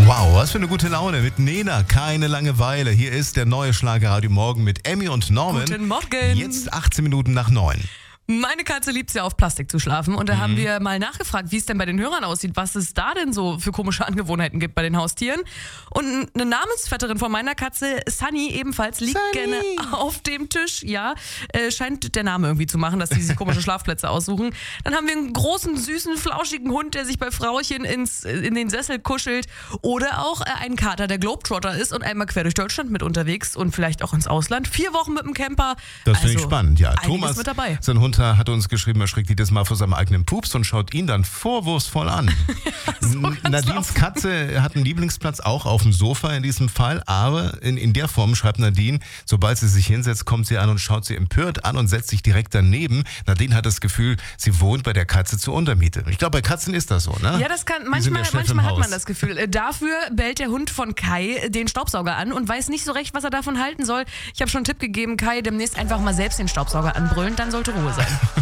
Wow, was für eine gute Laune mit Nena, keine Langeweile. Hier ist der neue Schlagerradio Morgen mit Emmy und Norman. Guten Morgen. Jetzt 18 Minuten nach 9. Meine Katze liebt es ja auf Plastik zu schlafen und da haben wir mal nachgefragt, wie es denn bei den Hörern aussieht, was es da denn so für komische Angewohnheiten gibt bei den Haustieren. Und eine Namensvetterin von meiner Katze, Sunny, ebenfalls liegt gerne auf dem Tisch. Ja, scheint der Name irgendwie zu machen, dass die sich komische Schlafplätze aussuchen. Dann haben wir einen großen, süßen, flauschigen Hund, der sich bei Frauchen in den Sessel kuschelt. Oder auch einen Kater, der Globetrotter ist und einmal quer durch Deutschland mit unterwegs und vielleicht auch ins Ausland. 4 Wochen mit dem Camper. Das finde ich spannend, ja. Thomas mit dabei. Sein Hund hat uns geschrieben, er schreckt jedes Mal vor seinem eigenen Pups und schaut ihn dann vorwurfsvoll an. Nadines Katze hat einen Lieblingsplatz, auch auf dem Sofa in diesem Fall, aber in der Form, schreibt Nadine, sobald sie sich hinsetzt, kommt sie an und schaut sie empört an und setzt sich direkt daneben. Nadine hat das Gefühl, sie wohnt bei der Katze zur Untermiete. Ich glaube, bei Katzen ist das so, ne? Ja, das kann, manchmal hat man das Gefühl. Dafür bellt der Hund von Kai den Staubsauger an und weiß nicht so recht, was er davon halten soll. Ich habe schon einen Tipp gegeben, Kai, demnächst einfach mal selbst den Staubsauger anbrüllen, dann sollte Ruhe sein.